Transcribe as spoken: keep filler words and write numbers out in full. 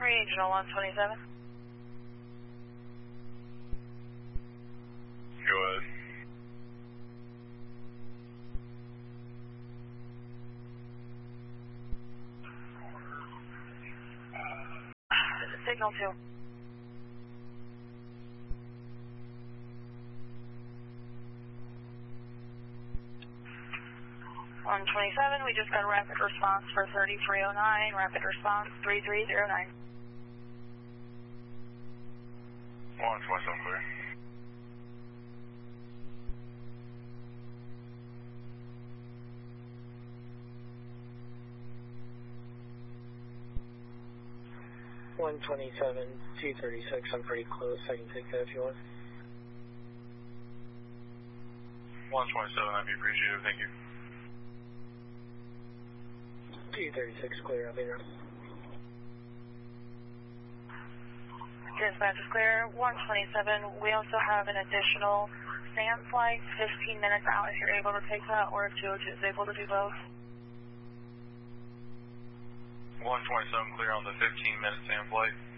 Regional one twenty-seven. Go ahead. Signal two. one twenty-seven, we just got a rapid response for thirty-three oh nine, rapid response three three zero nine. one twenty-seven clear. one twenty-seven, two thirty-six, I'm pretty close, I can take that if you want. one twenty-seven, that'd be appreciated, thank you. two thirty-six clear, I'll be there. Dispatch is clear, one twenty-seven, we also have an additional SAM flight fifteen minutes out if you're able to take that, or if two oh two is able to do both. one twenty-seven clear on the fifteen minute SAM flight.